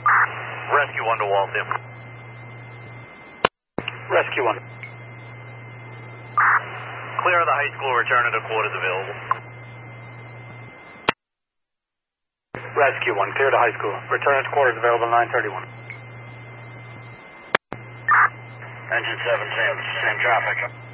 Rescue 1 to Waltham. Rescue 1. Clear of the high school, return to quarters available. Rescue 1, clear to high school. Return to quarters available 931. Engine 7, same traffic.